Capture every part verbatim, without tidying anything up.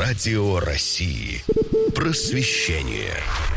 Радио России. Просвещение.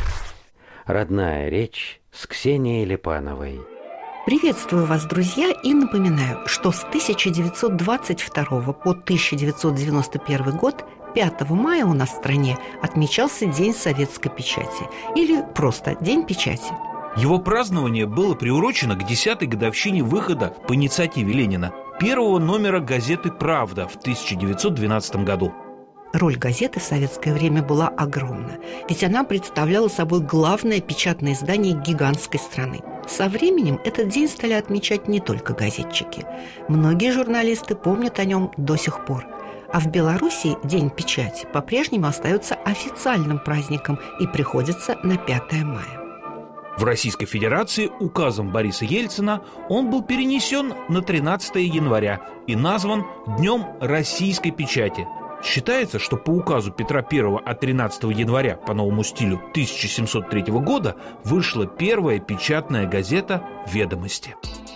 Родная речь с Ксенией Липановой. Приветствую вас, друзья, и напоминаю, что с тысяча девятьсот двадцать второго по тысяча девятьсот девяносто первый год пятого мая у нас в стране отмечался День советской печати, или просто День печати. Его празднование было приурочено к десятой годовщине выхода по инициативе Ленина первого номера газеты «Правда» в тысяча девятьсот двенадцатом году. Роль газеты в советское время была огромна, ведь она представляла собой главное печатное издание гигантской страны. Со временем этот день стали отмечать не только газетчики. Многие журналисты помнят о нем до сих пор. А в Беларуси День печати по-прежнему остается официальным праздником и приходится на пятое мая. В Российской Федерации указом Бориса Ельцина он был перенесен на тринадцатое января и назван Днем российской печати. Считается, что по указу Петра Первого от тринадцатого января по новому стилю тысяча семьсот третьего года вышла первая печатная газета «Ведомости».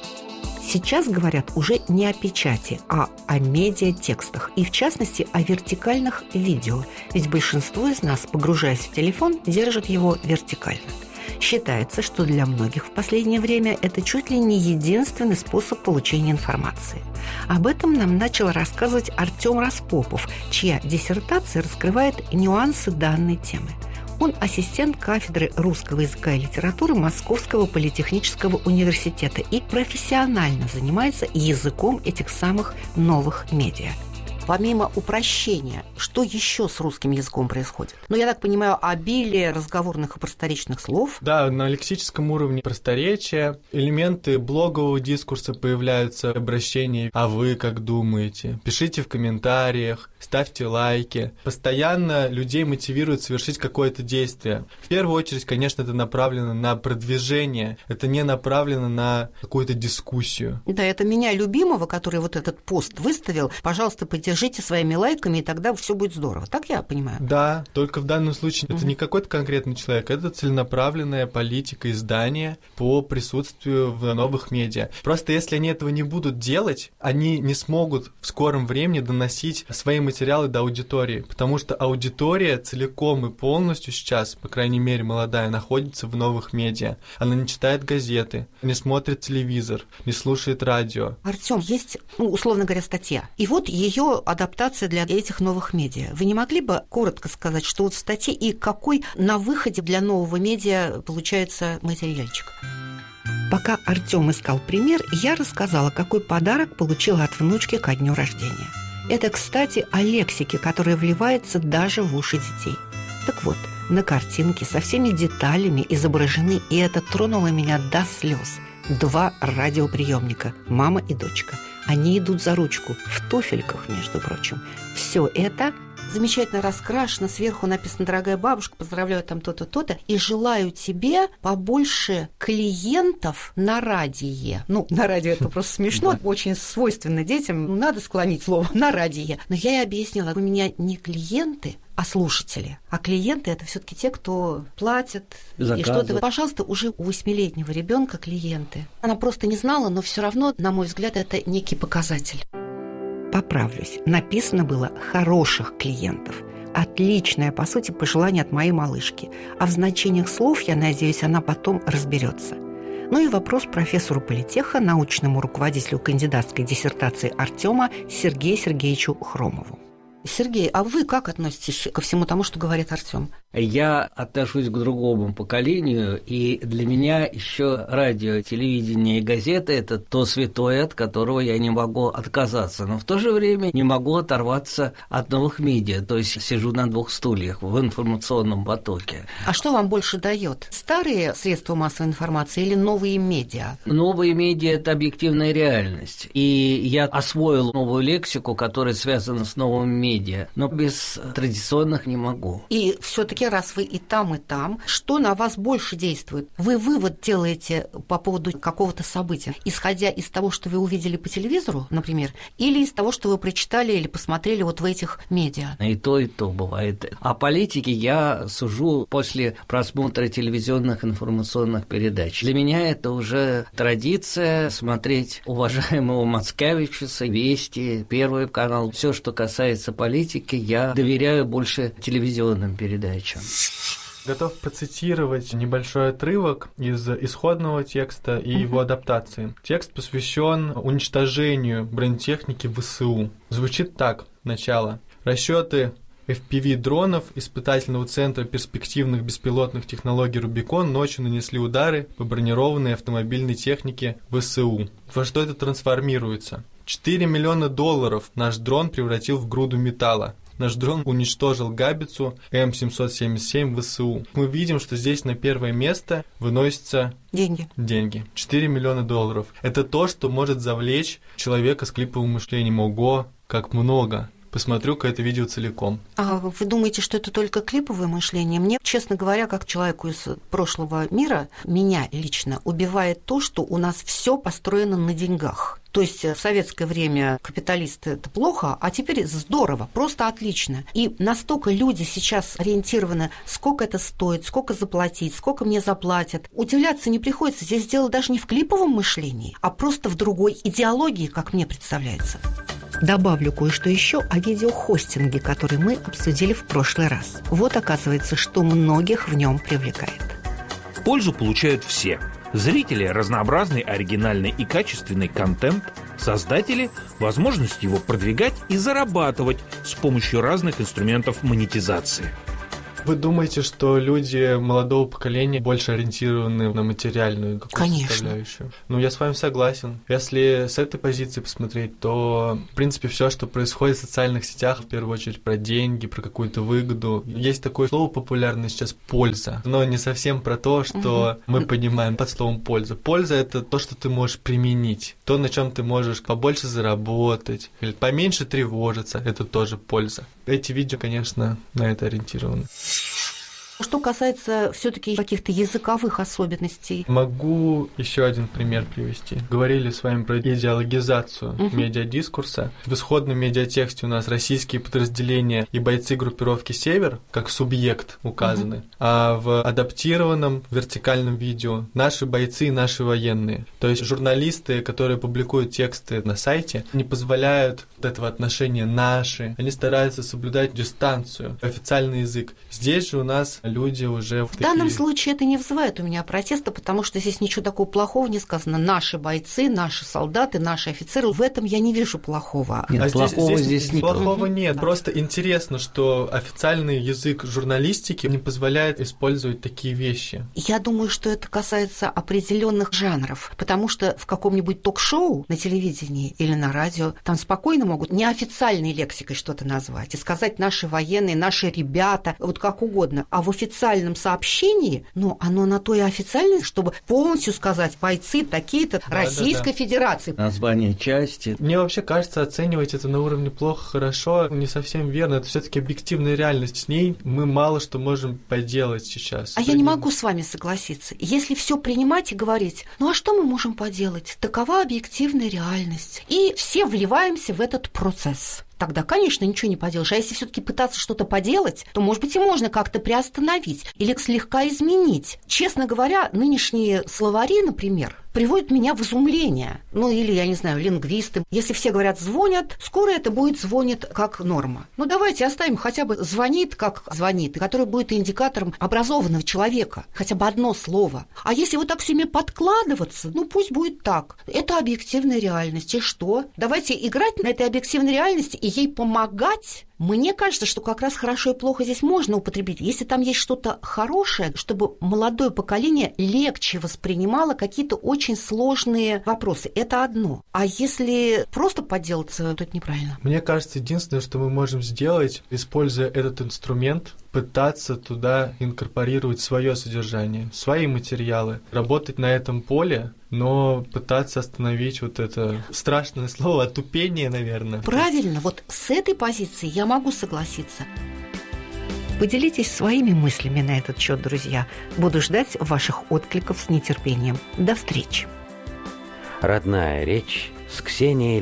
Сейчас говорят уже не о печати, а о медиатекстах, и в частности о вертикальных видео, ведь большинство из нас, погружаясь в телефон, держит его вертикально. Считается, что для многих в последнее время это чуть ли не единственный способ получения информации. Об этом нам начал рассказывать Артем Распопов, чья диссертация раскрывает нюансы данной темы. Он ассистент кафедры русского языка и литературы Московского политехнического университета и профессионально занимается языком этих самых новых медиа. Помимо упрощения, что еще с русским языком происходит? Ну, я так понимаю, обилие разговорных и просторечных слов. Да, на лексическом уровне просторечия элементы блогового дискурса появляются, обращения «а вы как думаете?», «пишите в комментариях», «ставьте лайки». Постоянно людей мотивирует совершить какое-то действие. В первую очередь, конечно, это направлено на продвижение, это не направлено на какую-то дискуссию. Да, это меня любимого, который вот этот пост выставил, пожалуйста, поддержите. Держите своими лайками, и тогда все будет здорово. Так я понимаю? Да, только в данном случае угу. это не какой-то конкретный человек, это целенаправленная политика издания по присутствию в новых медиа. Просто если они этого не будут делать, они не смогут в скором времени доносить свои материалы до аудитории, потому что аудитория целиком и полностью сейчас, по крайней мере молодая, находится в новых медиа. Она не читает газеты, не смотрит телевизор, не слушает радио. Артём, есть, ну, условно говоря, статья, и вот ее адаптация для этих новых медиа. Вы не могли бы коротко сказать, что вот в статье и какой на выходе для нового медиа получается материальчик? Пока Артём искал пример, я рассказала, какой подарок получила от внучки ко дню рождения. Это, кстати, о лексике, которая вливается даже в уши детей. Так вот, на картинке со всеми деталями изображены, и это тронуло меня до слез, два радиоприемника, мама и дочка. Они идут за ручку, в туфельках, между прочим. Все это замечательно раскрашено, сверху написано «Дорогая бабушка, поздравляю там то-то, то-то, и желаю тебе побольше клиентов на радио». Ну, на радио это просто смешно, очень свойственно детям, надо склонить слово «на радио». Но я ей объяснила, у меня не клиенты, а слушатели. А клиенты – это все-таки те, кто платят и что-то. Пожалуйста, уже у восьмилетнего ребенка клиенты. Она просто не знала, но все равно, на мой взгляд, это некий показатель. Поправлюсь. Написано было «хороших клиентов». Отличное, по сути, пожелание от моей малышки. А в значениях слов, я надеюсь, она потом разберется. Ну и вопрос профессору политеха, научному руководителю кандидатской диссертации Артёма Сергею Сергеевичу Хромову. Сергей, а вы как относитесь ко всему тому, что говорит Артём? Я отношусь к другому поколению, и для меня еще радио, телевидение и газеты – это то святое, от которого я не могу отказаться, но в то же время не могу оторваться от новых медиа, то есть сижу на двух стульях в информационном потоке. А что вам больше дает? Старые средства массовой информации или новые медиа? Новые медиа – это объективная реальность, и я освоил новую лексику, которая связана с новыми медиа, но без традиционных не могу. И все-таки раз вы и там, и там, что на вас больше действует? Вы вывод делаете по поводу какого-то события, исходя из того, что вы увидели по телевизору, например, или из того, что вы прочитали или посмотрели вот в этих медиа? И то, и то бывает. О политике я сужу после просмотра телевизионных информационных передач. Для меня это уже традиция смотреть уважаемого Мацкевичуса, Вести, Первый канал, все, что касается политике я доверяю больше телевизионным передачам. Готов процитировать небольшой отрывок из исходного текста и его адаптации. Текст посвящен уничтожению бронетехники ВСУ. Звучит так, начало. Расчеты эф пи ви-дронов испытательного центра перспективных беспилотных технологий «Рубикон» ночью нанесли удары по бронированной автомобильной технике ВСУ. Во что это трансформируется? четыре миллиона долларов наш дрон превратил в груду металла. Наш дрон уничтожил гаубицу эм семьсот семьдесят семь ВСУ. Мы видим, что здесь на первое место выносятся деньги. деньги. четыре миллиона долларов. Это то, что может завлечь человека с клиповым мышлением. Ого, как много. Посмотрю-ка это видео целиком. А вы думаете, что это только клиповое мышление? Мне, честно говоря, как человеку из прошлого мира, меня лично убивает то, что у нас все построено на деньгах. То есть в советское время капиталисты – это плохо, а теперь здорово, просто отлично. И настолько люди сейчас ориентированы, сколько это стоит, сколько заплатить, сколько мне заплатят. Удивляться не приходится. Здесь дело даже не в клиповом мышлении, а просто в другой идеологии, как мне представляется. Добавлю кое-что еще о видеохостинге, который мы обсудили в прошлый раз. Вот оказывается, что многих в нем привлекает. Пользу получают все. Зрители – разнообразный, оригинальный и качественный контент, создатели – возможность его продвигать и зарабатывать с помощью разных инструментов монетизации. Вы думаете, что люди молодого поколения больше ориентированы на материальную какую-то составляющую? Ну, я с вами согласен. Если с этой позиции посмотреть, то, в принципе, все, что происходит в социальных сетях, в первую очередь про деньги, про какую-то выгоду. Есть такое слово популярное сейчас – польза. Но не совсем про то, что угу. мы понимаем под словом польза. Польза – это то, что ты можешь применить. То, на чем ты можешь побольше заработать или поменьше тревожиться – это тоже польза. Эти видео, конечно, на это ориентированы. Что касается все-таки каких-то языковых особенностей. Могу еще один пример привести. Говорили с вами про идеологизацию uh-huh. медиадискурса. В исходном медиатексте у нас российские подразделения и бойцы группировки «Север» как субъект указаны, uh-huh. а в адаптированном вертикальном видео наши бойцы и наши военные. То есть журналисты, которые публикуют тексты на сайте, не позволяют вот этого отношения «наши». Они стараются соблюдать дистанцию, официальный язык. Здесь же у нас люди уже... В такие... данном случае это не вызывает у меня протеста, потому что здесь ничего такого плохого не сказано. Наши бойцы, наши солдаты, наши офицеры. В этом я не вижу плохого. Нет, а плохого здесь, здесь, здесь нет. Плохого нет. Просто интересно, что официальный язык журналистики не позволяет использовать такие вещи. Я думаю, что это касается определенных жанров, потому что в каком-нибудь ток-шоу на телевидении или на радио там спокойно могут неофициальной лексикой что-то назвать и сказать наши военные, наши ребята, вот как угодно. А в официальном сообщении, ну, оно на то и официальное, чтобы полностью сказать бойцы такие-то да, Российской да, да. Федерации. Название части. Мне вообще кажется, оценивать это на уровне плохо-хорошо не совсем верно. Это все-таки объективная реальность. С ней мы мало что можем поделать сейчас. А я не могу с вами согласиться. Если все принимать и говорить, ну а что мы можем поделать? Такова объективная реальность. И все вливаемся в этот процесс. Тогда, конечно, ничего не поделаешь. А если все-таки пытаться что-то поделать, то, может быть, и можно как-то приостановить или слегка изменить. Честно говоря, нынешние словари, например, приводят меня в изумление. Ну, или, я не знаю, лингвисты. Если все говорят «звонят», скоро это будет «звонит» как норма. Ну, давайте оставим хотя бы «звонит» как «звонит», который будет индикатором образованного человека. Хотя бы одно слово. А если вот так все время подкладываться, ну, пусть будет так. Это объективная реальность. И что? Давайте играть на этой объективной реальности и ей помогать. Мне кажется, что как раз хорошо и плохо здесь можно употребить. Если там есть что-то хорошее, чтобы молодое поколение легче воспринимало какие-то очень сложные вопросы. Это одно. А если просто поделаться, то это неправильно. Мне кажется, единственное, что мы можем сделать, используя этот инструмент, пытаться туда инкорпорировать свое содержание, свои материалы, работать на этом поле, но пытаться остановить вот это страшное слово отупение, наверное. Правильно, вот с этой позиции я могу согласиться. Поделитесь своими мыслями на этот счет, друзья. Буду ждать ваших откликов с нетерпением. До встречи. Родная речь с Ксенией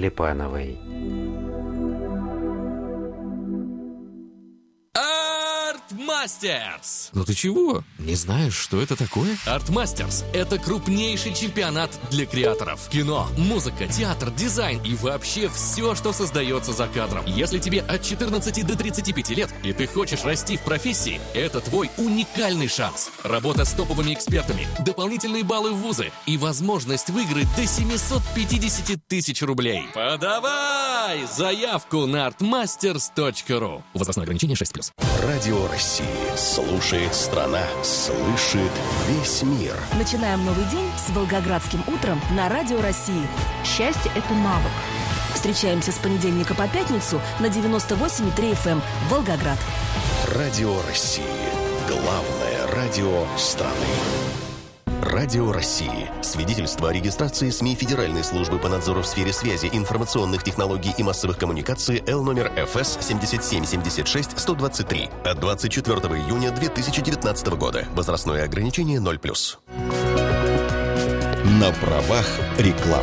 Артмастерс! Ну ты чего? Не знаешь, что это такое? Артмастерс – это крупнейший чемпионат для креаторов. Кино, музыка, театр, дизайн и вообще все, что создается за кадром. Если тебе от четырнадцати до тридцати пяти лет, и ты хочешь расти в профессии, это твой уникальный шанс. Работа с топовыми экспертами, дополнительные баллы в вузы и возможность выиграть до семьсот пятьдесят тысяч рублей. Подавай заявку на артмастерс точка ру. Возрастное ограничение шесть плюс. Радио России. Слушает страна. Слышит весь мир. Начинаем новый день с Волгоградским утром на Радио России. Счастье – это навык. Встречаемся с понедельника по пятницу на девяносто восемь и три эф эм Волгоград. Радио России. Главное радио страны. Радио России. Свидетельство о регистрации СМИ Федеральной службы по надзору в сфере связи, информационных технологий и массовых коммуникаций Л номер эф эс семь семь семь шесть сто двадцать три от двадцать четвёртого июня две тысячи девятнадцатого года. Возрастное ограничение ноль плюс. На правах рекламы.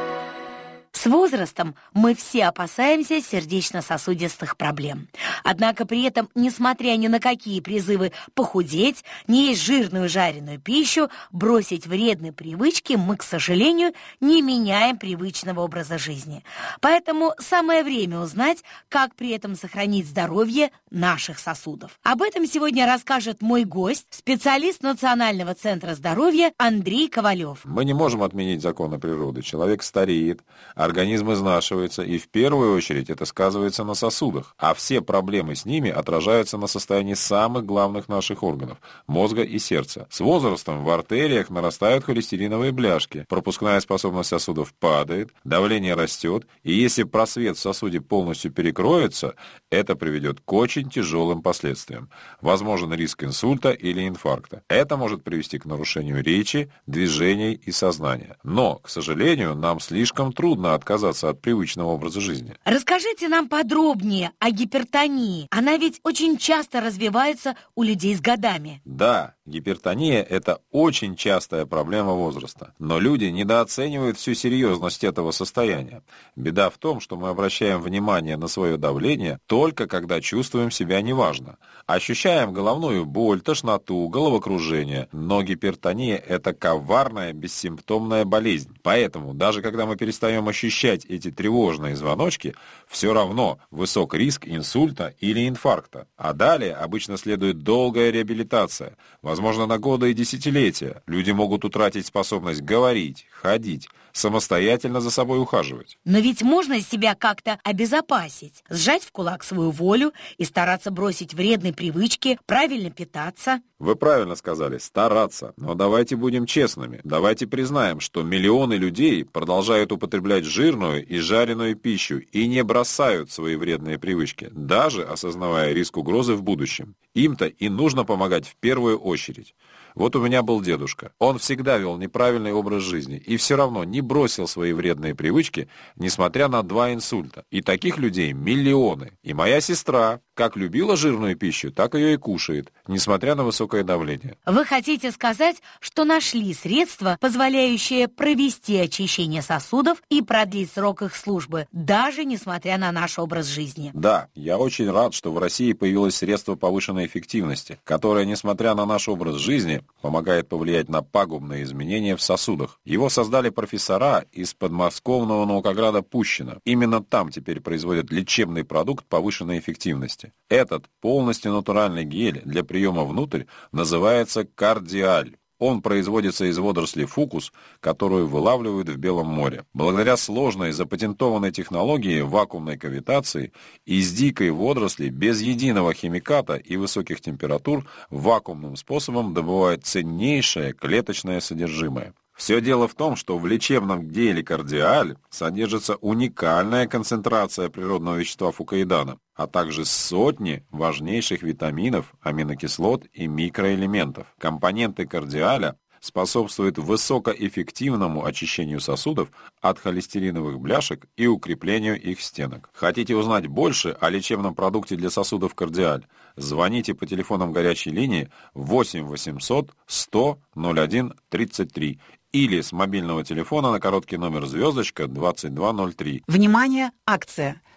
С возрастом мы все опасаемся сердечно-сосудистых проблем. Однако при этом, несмотря ни на какие призывы похудеть, не есть жирную жареную пищу, бросить вредные привычки, мы, к сожалению, не меняем привычного образа жизни. Поэтому самое время узнать, как при этом сохранить здоровье наших сосудов. Об этом сегодня расскажет мой гость, специалист Национального центра здоровья Андрей Ковалев. Мы не можем отменить законы природы. Человек стареет, организм изнашивается, и в первую очередь это сказывается на сосудах. А все проблемы с ними отражаются на состоянии самых главных наших органов – мозга и сердца. С возрастом в артериях нарастают холестериновые бляшки, пропускная способность сосудов падает, давление растет, и если просвет в сосуде полностью перекроется, это приведет к очень тяжелым последствиям. Возможен риск инсульта или инфаркта. Это может привести к нарушению речи, движений и сознания. Но, к сожалению, нам слишком трудно отказаться от привычного образа жизни. Расскажите нам подробнее о гипертонии. Она ведь очень часто развивается у людей с годами. Да, гипертония – это очень частая проблема возраста. Но люди недооценивают всю серьезность этого состояния. Беда в том, что мы обращаем внимание на свое давление только когда чувствуем себя неважно. Ощущаем головную боль, тошноту, головокружение. Но гипертония – это коварная, бессимптомная болезнь. Поэтому, даже когда мы перестаем ощущать эти тревожные звоночки, все равно высок риск инсульта или инфаркта. А далее обычно следует долгая реабилитация, возможно, на годы и десятилетия. Люди могут утратить способность говорить, ходить, самостоятельно за собой ухаживать. Но ведь можно себя как-то обезопасить, сжать в кулак свою волю и стараться бросить вредные привычки, правильно питаться. Вы правильно сказали, стараться. Но давайте будем честными. Давайте признаем, что миллионы людей продолжают употреблять жирную и жареную пищу и не бросают свои вредные привычки, даже осознавая риск угрозы в будущем. Им-то и нужно помогать в первую очередь. Вот у меня был дедушка. Он всегда вел неправильный образ жизни и все равно не бросил свои вредные привычки, несмотря на два инсульта. И таких людей миллионы. И моя сестра как любила жирную пищу, так ее и кушает, несмотря на высокое давление. Вы хотите сказать, что нашли средства, позволяющие провести очищение сосудов и продлить срок их службы, даже несмотря на наш образ жизни? Да, я очень рад, что в России появилось средство повышенной эффективности, которое, несмотря на наш образ жизни, помогает повлиять на пагубные изменения в сосудах. Его создали профессора из подмосковного наукограда Пущино. Именно там теперь производят лечебный продукт повышенной эффективности. Этот полностью натуральный гель для приема внутрь называется кардиаль. Он производится из водорослей фукус, которую вылавливают в Белом море. Благодаря сложной запатентованной технологии вакуумной кавитации из дикой водоросли без единого химиката и высоких температур вакуумным способом добывают ценнейшее клеточное содержимое. Все дело в том, что в лечебном геле кардиаль содержится уникальная концентрация природного вещества фукоидана, а также сотни важнейших витаминов, аминокислот и микроэлементов. Компоненты кардиаля способствует высокоэффективному очищению сосудов от холестериновых бляшек и укреплению их стенок. Хотите узнать больше о лечебном продукте для сосудов кардиаль? Звоните по телефонам горячей линии восемь восемьсот сто ноль один тридцать три или с мобильного телефона на короткий номер звездочка двадцать два ноль три. Внимание, акция!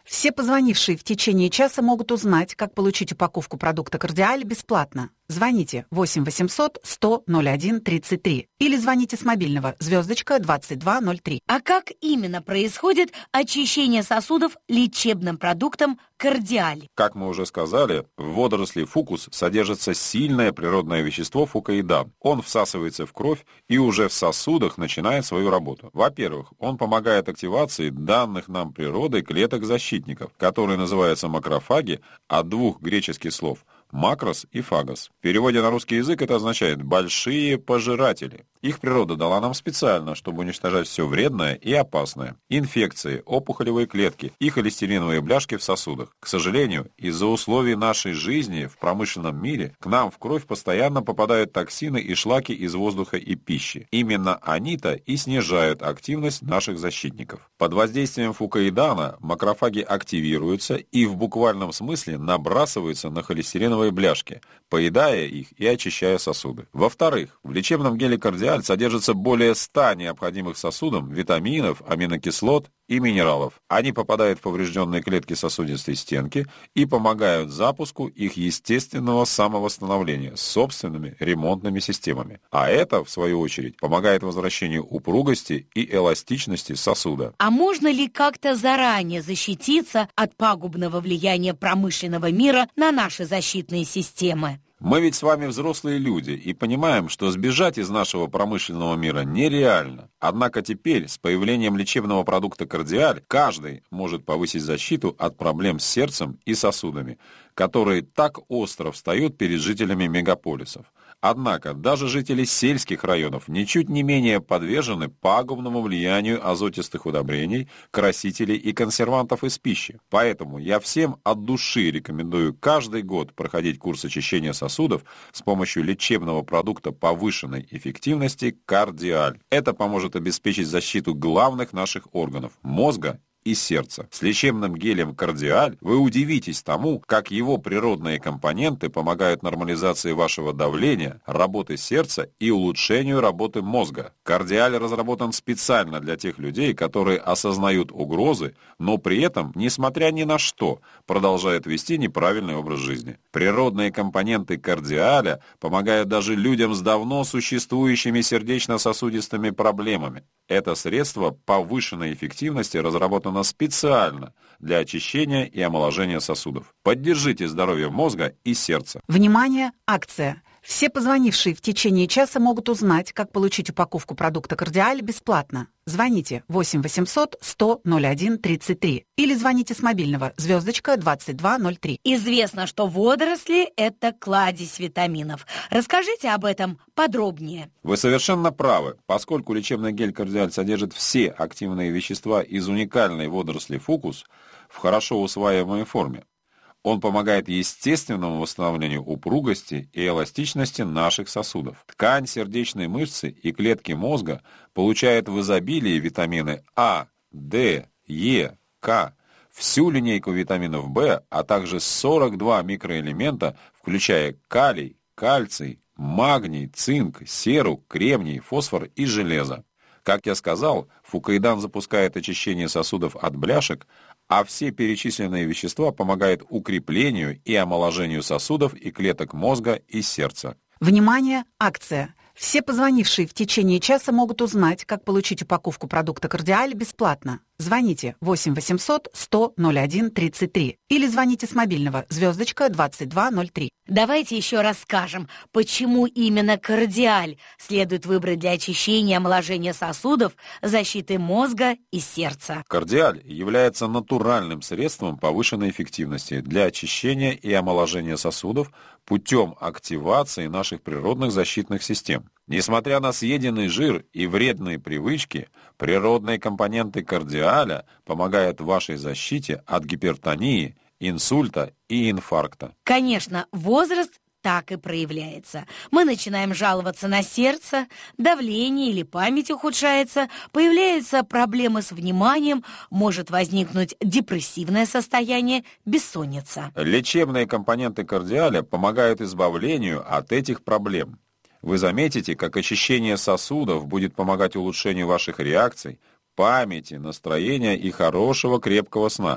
Все позвонившие в течение часа могут узнать, как получить упаковку продукта «Кардиаль» бесплатно. Звоните восемь восемьсот сто ноль один тридцать три или звоните с мобильного звездочка двадцать два ноль три. А как именно происходит очищение сосудов лечебным продуктом «Кардиаль»? Как мы уже сказали, в водоросли фукус содержится сильное природное вещество фукоидан. Он всасывается в кровь и уже в сосудах начинает свою работу. Во-первых, он помогает активации данных нам природой клеток защитников, которые называются макрофаги, от двух греческих слов «макрос» и «фагос». В переводе на русский язык это означает «большие пожиратели». Их природа дала нам специально, чтобы уничтожать все вредное и опасное. Инфекции, опухолевые клетки и холестериновые бляшки в сосудах. К сожалению, из-за условий нашей жизни в промышленном мире к нам в кровь постоянно попадают токсины и шлаки из воздуха и пищи. Именно они-то и снижают активность наших защитников. Под воздействием фукоидана макрофаги активируются и в буквальном смысле набрасываются на холестериновые бляшки, поедая их и очищая сосуды. Во-вторых, в лечебном геле «Кардиаль» содержится более ста необходимых сосудам витаминов, аминокислот и минералов. Они попадают в поврежденные клетки сосудистой стенки и помогают запуску их естественного самовосстановления собственными ремонтными системами. А это, в свою очередь, помогает возвращению упругости и эластичности сосуда. А можно ли как-то заранее защититься от пагубного влияния промышленного мира на наши защитные системы? Мы ведь с вами взрослые люди и понимаем, что сбежать из нашего промышленного мира нереально. Однако теперь, с появлением лечебного продукта «Кардиаль», каждый может повысить защиту от проблем с сердцем и сосудами, которые так остро встают перед жителями мегаполисов. Однако даже жители сельских районов ничуть не менее подвержены пагубному влиянию азотистых удобрений, красителей и консервантов из пищи. Поэтому я всем от души рекомендую каждый год проходить курс очищения сосудов с помощью лечебного продукта повышенной эффективности «Кардиаль». Это поможет обеспечить защиту главных наших органов – мозга и сердца. С лечебным гелем «Кардиаль» вы удивитесь тому, как его природные компоненты помогают нормализации вашего давления, работы сердца и улучшению работы мозга. «Кардиаль» разработан специально для тех людей, которые осознают угрозы, но при этом, несмотря ни на что, продолжают вести неправильный образ жизни. Природные компоненты «Кардиаля» помогают даже людям с давно существующими сердечно-сосудистыми проблемами. Это средство повышенной эффективности разработано специально для очищения и омоложения сосудов. Поддержите здоровье мозга и сердца. Внимание! Акция! Все позвонившие в течение часа могут узнать, как получить упаковку продукта «Кардиаль» бесплатно. Звоните восемь восемьсот сто ноль один тридцать три или звоните с мобильного звездочка двадцать два ноль три. Известно, что водоросли – это кладезь витаминов. Расскажите об этом подробнее. Вы совершенно правы. Поскольку лечебный гель «Кардиаль» содержит все активные вещества из уникальной водоросли фукус в хорошо усваиваемой форме, он помогает естественному восстановлению упругости и эластичности наших сосудов. Ткань сердечной мышцы и клетки мозга получают в изобилии витамины А, Д, Е, К, всю линейку витаминов В, а также сорок два микроэлемента, включая калий, кальций, магний, цинк, серу, кремний, фосфор и железо. Как я сказал, фукоидан запускает очищение сосудов от бляшек, а все перечисленные вещества помогают укреплению и омоложению сосудов и клеток мозга и сердца. Внимание! Акция! Все позвонившие в течение часа могут узнать, как получить упаковку продукта «Кардиаль» бесплатно. Звоните восемь восемьсот сто ноль один тридцать три или звоните с мобильного звездочка двадцать два ноль три. Давайте еще расскажем, почему именно «Кардиаль» следует выбрать для очищения и омоложения сосудов, защиты мозга и сердца. «Кардиаль» является натуральным средством повышенной эффективности для очищения и омоложения сосудов путем активации наших природных защитных систем. Несмотря на съеденный жир и вредные привычки, природные компоненты «Кардиаля» помогают вашей защите от гипертонии, инсульта и инфаркта. Конечно, возраст так и проявляется. Мы начинаем жаловаться на сердце, давление или память ухудшается, появляются проблемы с вниманием, может возникнуть депрессивное состояние, бессонница. Лечебные компоненты «Кардиаля» помогают избавлению от этих проблем. Вы заметите, как очищение сосудов будет помогать улучшению ваших реакций, памяти, настроения и хорошего крепкого сна.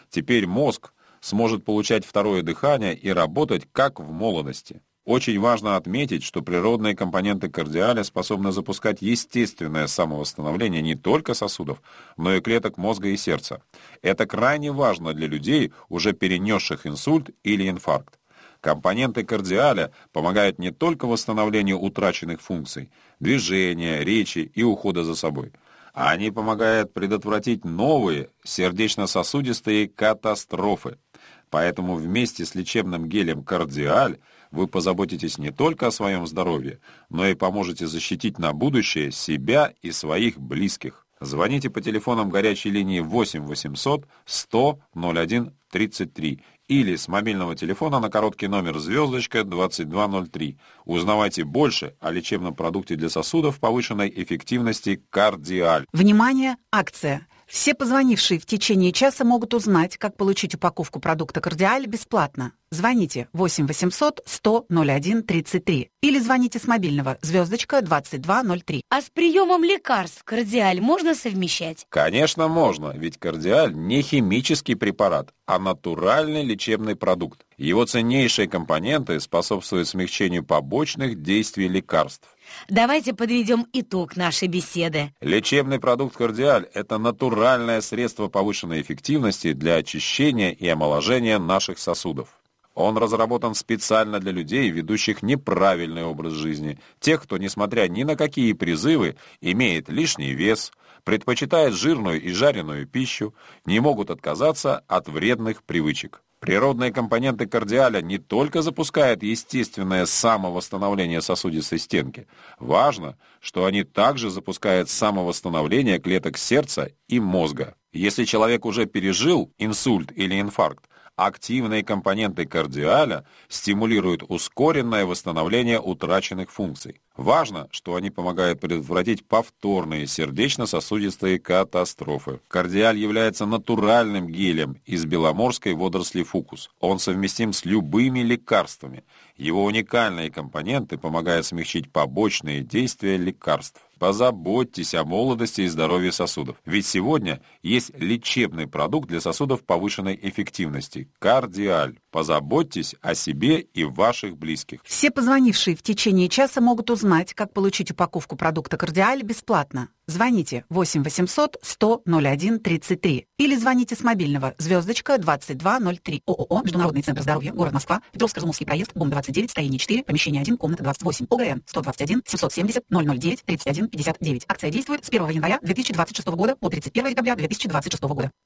Теперь мозг сможет получать второе дыхание и работать как в молодости. Очень важно отметить, что природные компоненты кардиаля способны запускать естественное самовосстановление не только сосудов, но и клеток мозга и сердца. Это крайне важно для людей, уже перенесших инсульт или инфаркт. Компоненты кардиаля помогают не только восстановлению утраченных функций, движения, речи и ухода за собой, а они помогают предотвратить новые сердечно-сосудистые катастрофы. Поэтому вместе с лечебным гелем «Кардиаль» вы позаботитесь не только о своем здоровье, но и поможете защитить на будущее себя и своих близких. Звоните по телефонам горячей линии восемь восемьсот сто ноль один тридцать три или с мобильного телефона на короткий номер звездочка двадцать два ноль три. Узнавайте больше о лечебном продукте для сосудов повышенной эффективности «Кардиаль». Внимание! Акция! Все позвонившие в течение часа могут узнать, как получить упаковку продукта «Кардиаль» бесплатно. Звоните восемь восемьсот сто ноль один тридцать три или звоните с мобильного звездочка двадцать два ноль три. А с приемом лекарств «Кардиаль» можно совмещать? Конечно, можно, ведь «Кардиаль» не химический препарат, а натуральный лечебный продукт. Его ценнейшие компоненты способствуют смягчению побочных действий лекарств. Давайте подведем итог нашей беседы. Лечебный продукт «Кардиаль» — это натуральное средство повышенной эффективности для очищения и омоложения наших сосудов. Он разработан специально для людей, ведущих неправильный образ жизни, тех, кто, несмотря ни на какие призывы, имеет лишний вес, предпочитает жирную и жареную пищу, не могут отказаться от вредных привычек. Природные компоненты «Кардиаля» не только запускают естественное самовосстановление сосудистой стенки. Важно, что они также запускают самовосстановление клеток сердца и мозга. Если человек уже пережил инсульт или инфаркт, активные компоненты «Кардиаля» стимулируют ускоренное восстановление утраченных функций. Важно, что они помогают предотвратить повторные сердечно-сосудистые катастрофы. «Кардиаль» является натуральным гелем из беломорской водоросли фукус. Он совместим с любыми лекарствами. Его уникальные компоненты помогают смягчить побочные действия лекарств. Позаботьтесь о молодости и здоровье сосудов. Ведь сегодня есть лечебный продукт для сосудов повышенной эффективности – «Кардиаль». Позаботьтесь о себе и ваших близких. Все позвонившие в течение часа могут узнать, как получить упаковку продукта «Кардиаль» бесплатно. Звоните восемь восемьсот сто ноль один тридцать три или звоните с мобильного звездочка двадцать два ноль три. ООО «Международный центр здоровья», город Москва, Петровско-Разумовский проезд, ГУМ двадцать девять, строение четыре, помещение один, комната двадцать восемь, ОГРН сто двадцать один семьсот семьдесят ноль ноль девять тридцать один пятьдесят девять. Акция действует с первого января две тысячи двадцать шестого года по тридцать первого декабря две тысячи двадцать шестого года.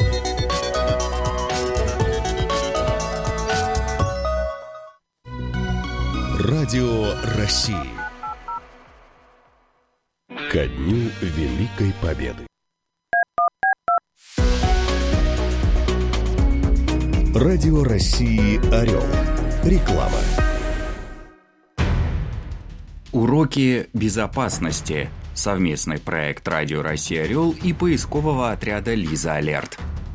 Радио России. Ко дню Великой Победы. Радио России «Орел». Реклама. Уроки безопасности. Совместный проект Радио России «Орел» и поискового отряда «Лиза Алерт».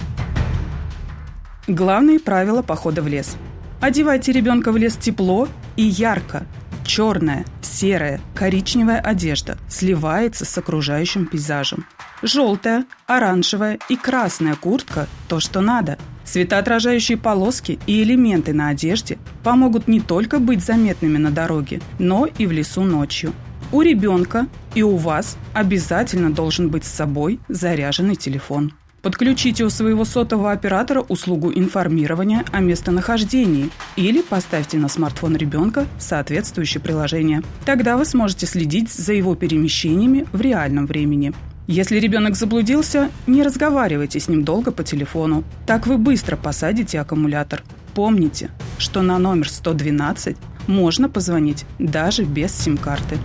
Главные правила похода в лес. Одевайте ребенка в лес тепло и ярко. Черная, серая, коричневая одежда сливается с окружающим пейзажем. Желтая, оранжевая и красная куртка – то, что надо. Светоотражающие полоски и элементы на одежде помогут не только быть заметными на дороге, но и в лесу ночью. У ребенка и у вас обязательно должен быть с собой заряженный телефон. Подключите у своего сотового оператора услугу информирования о местонахождении или поставьте на смартфон ребенка соответствующее приложение. Тогда вы сможете следить за его перемещениями в реальном времени. Если ребенок заблудился, не разговаривайте с ним долго по телефону. Так вы быстро посадите аккумулятор. Помните, что на номер сто двенадцать можно позвонить даже без сим-карты.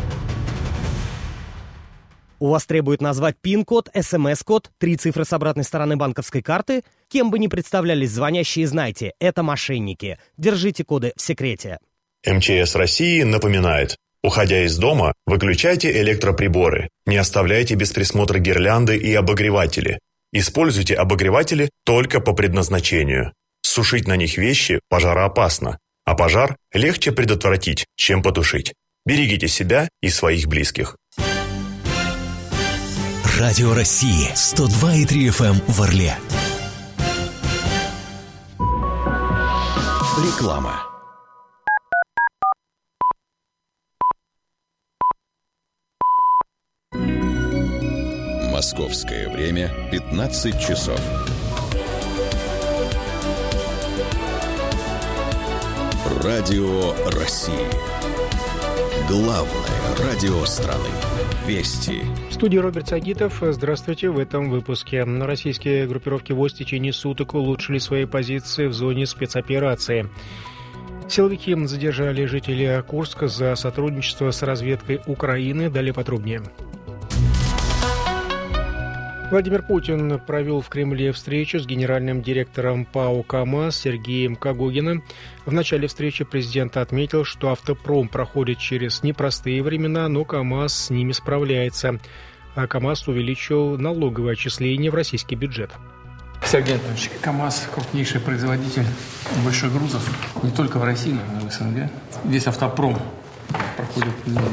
У вас требует назвать пин-код, эс эм эс-код, три цифры с обратной стороны банковской карты? Кем бы ни представлялись звонящие, знайте, это мошенники. Держите коды в секрете. эм че эс России напоминает: уходя из дома, выключайте электроприборы, не оставляйте без присмотра гирлянды и обогреватели. Используйте обогреватели только по предназначению. Сушить на них вещи пожароопасно, а пожар легче предотвратить, чем потушить. Берегите себя и своих близких. Радио России сто два и три эф эм в Орле. Реклама. Московское время пятнадцать часов. Радио России. Главное радио страны. Вести. В студии Роберт Сагитов. Здравствуйте. В этом выпуске. Российские группировки ВОС в течение суток улучшили свои позиции в зоне спецоперации. Силовики задержали жителей Курска за сотрудничество с разведкой Украины. Далее подробнее. Владимир Путин провел в Кремле встречу с генеральным директором ПАО «КамАЗ» Сергеем Когугиным. В начале встречи президент отметил, что автопром проходит через непростые времена, но КамАЗ с ними справляется. А КамАЗ увеличил налоговое отчисление в российский бюджет. Сергей Анатольевич, КамАЗ – крупнейший производитель больших грузов не только в России, но и в СНГ. Весь автопром проходит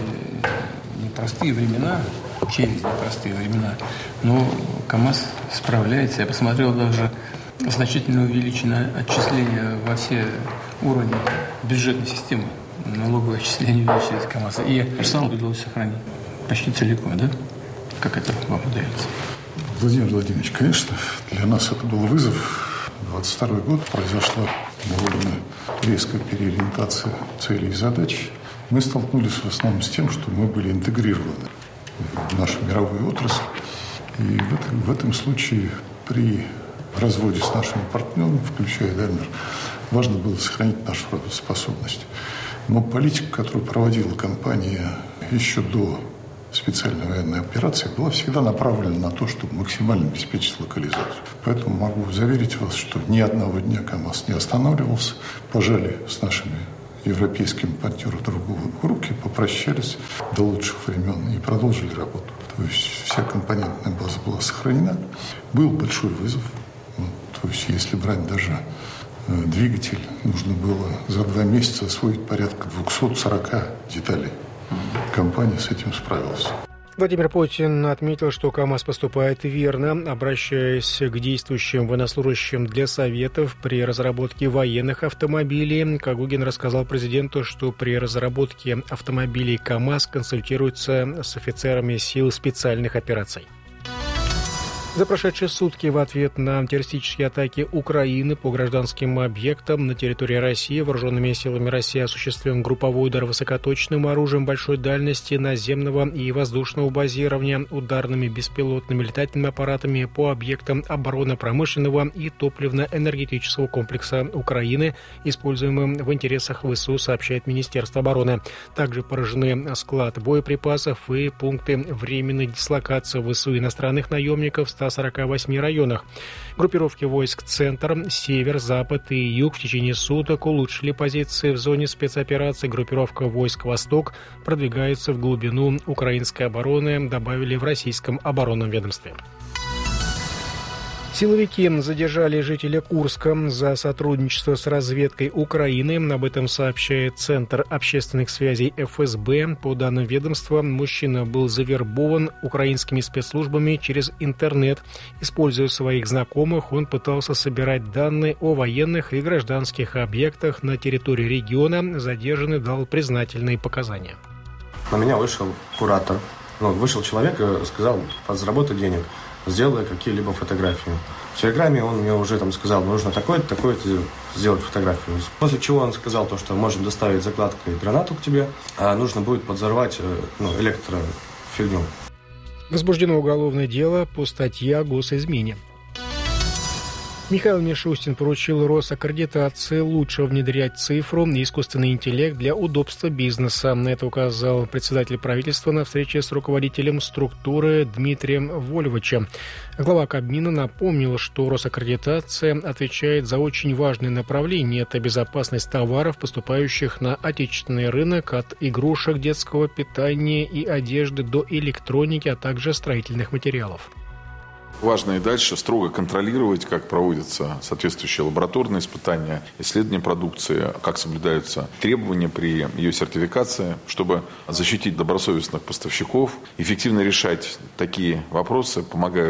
непростые времена, через непростые времена, но КамАЗ справляется. Я посмотрел, даже значительно увеличено отчисление во все уровни бюджетной системы. Налоговое отчисление увеличилось КамАЗа. И персонал удалось сохранить почти целиком, да? Как это вам удается? Владимир Владимирович, конечно, для нас это был вызов. двадцать второй год произошла довольно резкая переориентация целей и задач. Мы столкнулись в основном с тем, что мы были интегрированы в нашу мировую отрасль. И в этом, в этом случае при разводе с нашими партнерами, включая Даймлер, важно было сохранить нашу работоспособность. Но политика, которую проводила компания еще до специальной военной операции, была всегда направлена на то, чтобы максимально обеспечить локализацию. Поэтому могу заверить вас, что ни одного дня КамАЗ не останавливался, пожали с нашими европейскими партнерами друг другу руки, попрощались до лучших времен и продолжили работу. То есть вся компонентная база была сохранена. Был большой вызов. Ну, то есть если брать даже э, двигатель, нужно было за два месяца освоить порядка двести сорок деталей. Компания с этим справилась. Владимир Путин отметил, что КамАЗ поступает верно, обращаясь к действующим военнослужащим для советов при разработке военных автомобилей. Когугин рассказал президенту, что при разработке автомобилей КамАЗ консультируется с офицерами сил специальных операций. За прошедшие сутки в ответ на террористические атаки Украины по гражданским объектам на территории России вооруженными силами России осуществлен групповой удар высокоточным оружием большой дальности наземного и воздушного базирования, ударными беспилотными летательными аппаратами по объектам оборонно-промышленного и топливно-энергетического комплекса Украины, используемым в интересах ВСУ, сообщает Министерство обороны. Также поражены склад боеприпасов и пункты временной дислокации ВСУ иностранных наемников в ста сорока восьми районах. Группировки войск «Центр», «Север», «Запад» и «Юг» в течение суток улучшили позиции в зоне спецоперации. Группировка войск «Восток» продвигается в глубину украинской обороны, добавили в российском оборонном ведомстве. Силовики задержали жителя Курска за сотрудничество с разведкой Украины. Об этом сообщает Центр общественных связей эф эс бэ. По данным ведомства, мужчина был завербован украинскими спецслужбами через интернет. Используя своих знакомых, он пытался собирать данные о военных и гражданских объектах на территории региона. Задержанный дал признательные показания. На меня вышел куратор. Ну, вышел человек и сказал: заработай денег, сделай какие-либо фотографии. В Телеграме он мне уже там сказал: нужно такое-то, такое-то сделать фотографию. После чего он сказал то, что можем доставить закладкой гранату к тебе, а нужно будет подзорвать ну, электрофигню. Возбуждено уголовное дело по статье о госизмене. Михаил Мишустин поручил Росаккредитации лучше внедрять цифру и искусственный интеллект для удобства бизнеса. На это указал председатель правительства на встрече с руководителем структуры Дмитрием Вольвычем. Глава Кабмина напомнил, что Росаккредитация отвечает за очень важное направление. Это безопасность товаров, поступающих на отечественный рынок, от игрушек, детского питания и одежды до электроники, а также строительных материалов. Важно и дальше строго контролировать, как проводятся соответствующие лабораторные испытания, исследования продукции, как соблюдаются требования при ее сертификации, чтобы защитить добросовестных поставщиков. Эффективно решать такие вопросы помогают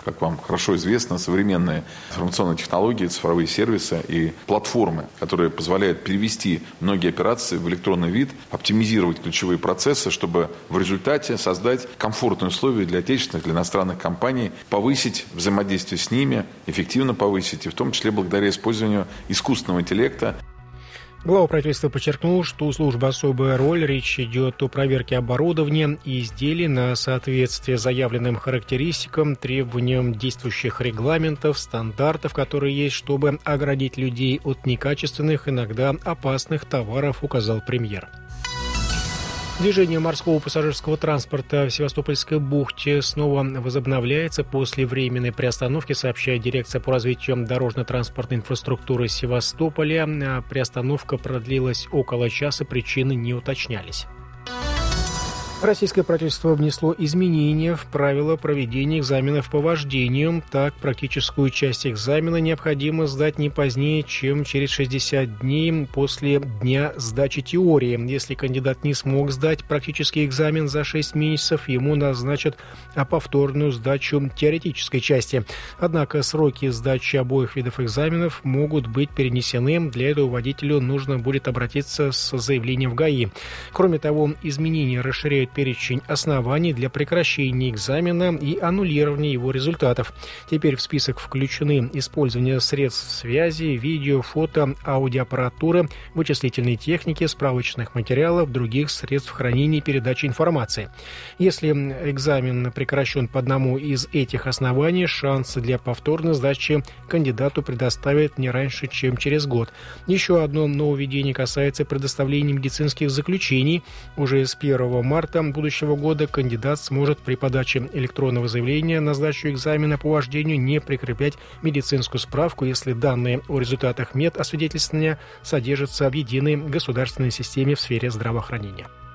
как вам хорошо известно, современные информационные технологии, цифровые сервисы и платформы, которые позволяют перевести многие операции в электронный вид, оптимизировать ключевые процессы, чтобы в результате создать комфортные условия для отечественных, для иностранных компаний, повысить взаимодействие с ними, эффективно повысить, и в том числе благодаря использованию искусственного интеллекта. Глава правительства подчеркнул, что у службы особая роль. Речь идет о проверке оборудования и изделий на соответствие заявленным характеристикам, требованиям действующих регламентов, стандартов, которые есть, чтобы оградить людей от некачественных, иногда опасных товаров, указал премьер. Движение морского пассажирского транспорта в Севастопольской бухте снова возобновляется после временной приостановки, сообщает дирекция по развитию дорожно-транспортной инфраструктуры Севастополя. Приостановка продлилась около часа, причины не уточнялись. Российское правительство внесло изменения в правила проведения экзаменов по вождению. Так, практическую часть экзамена необходимо сдать не позднее, чем через шестьдесят дней после дня сдачи теории. Если кандидат не смог сдать практический экзамен за шесть месяцев, ему назначат повторную сдачу теоретической части. Однако сроки сдачи обоих видов экзаменов могут быть перенесены. Для этого водителю нужно будет обратиться с заявлением в ГАИ. Кроме того, изменения расширяют перечень оснований для прекращения экзамена и аннулирования его результатов. Теперь в список включены использование средств связи, видео, фото, аудиоаппаратуры, вычислительной техники, справочных материалов, других средств хранения и передачи информации. Если экзамен прекращен по одному из этих оснований, шансы для повторной сдачи кандидату предоставят не раньше, чем через год. Еще одно нововведение касается предоставления медицинских заключений. Уже с первого марта будущего года кандидат сможет при подаче электронного заявления на сдачу экзамена по вождению не прикреплять медицинскую справку, если данные о результатах медосвидетельствования содержатся в единой государственной системе в сфере здравоохранения.